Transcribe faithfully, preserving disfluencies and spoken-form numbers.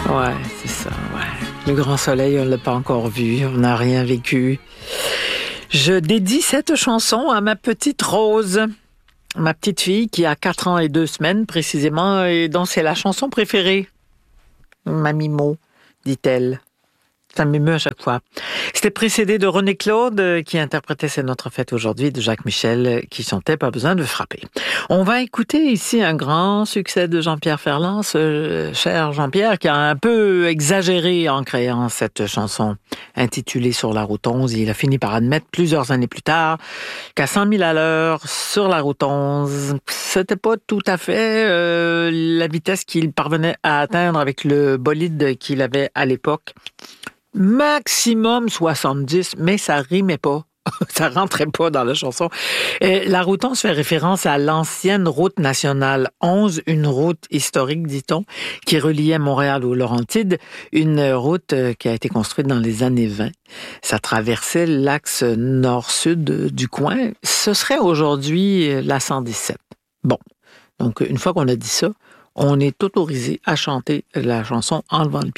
Ouais, c'est ça, ouais. Le grand soleil, on ne l'a pas encore vu, on n'a rien vécu. Je dédie cette chanson à ma petite Rose, ma petite fille qui a quatre ans et deux semaines précisément, et dont c'est la chanson préférée. Mamie Mo, dit-elle. Ça m'émeut à chaque fois. C'était précédé de René Claude qui interprétait C'est notre fête aujourd'hui, de Jacques Michel qui chantait Pas besoin de frapper. On va écouter ici un grand succès de Jean-Pierre Ferland, ce cher Jean-Pierre qui a un peu exagéré en créant cette chanson intitulée Sur la route onze. Il a fini par admettre plusieurs années plus tard qu'à cent mille à l'heure sur la route onze, c'était pas tout à fait euh, la vitesse qu'il parvenait à atteindre avec le bolide qu'il avait à l'époque. Maximum soixante-dix, mais ça rimait pas. Ça rentrait pas dans la chanson. Et la route onze fait référence à l'ancienne route nationale onze, une route historique, dit-on, qui reliait Montréal aux Laurentides, une route qui a été construite dans les années vingt. Ça traversait l'axe nord-sud du coin. Ce serait aujourd'hui la cent dix-sept. Bon, donc une fois qu'on a dit ça, on est autorisé à chanter la chanson en levant le pied.